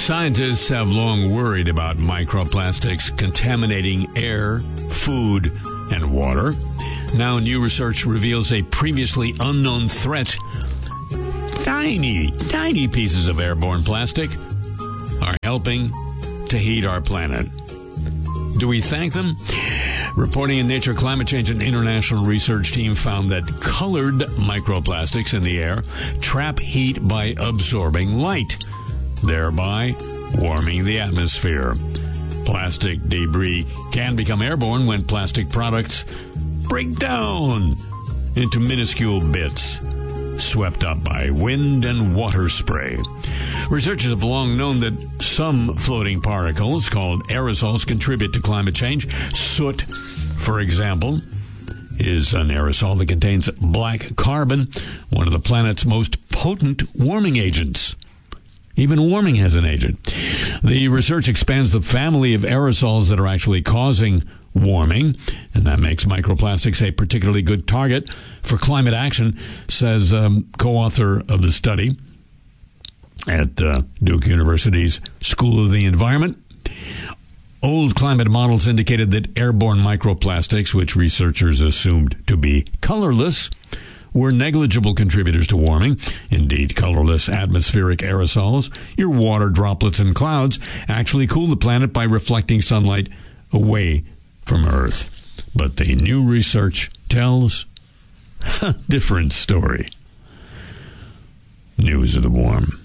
Scientists have long worried about microplastics contaminating air, food, and water. Now, new research reveals a previously unknown threat. Tiny pieces of airborne plastic are helping to heat our planet. Do we thank them? Reporting in Nature Climate Change, an international research team found that colored microplastics in the air trap heat by absorbing light, thereby warming the atmosphere. Plastic debris can become airborne when plastic products break down into minuscule bits, swept up by wind and water spray. Researchers have long known that some floating particles, called aerosols, contribute to climate change. Soot, for example, is an aerosol that contains black carbon, one of the planet's most potent warming agents. Even warming has an agent. The research expands the family of aerosols that are actually causing warming, and that makes microplastics a particularly good target for climate action, says co-author of the study at Duke University's School of the Environment. Old climate models indicated that airborne microplastics, which researchers assumed to be colorless, were negligible contributors to warming. Indeed, colorless atmospheric aerosols, your water droplets and clouds, actually cool the planet by reflecting sunlight away from Earth. But the new research tells a different story. News of the warm.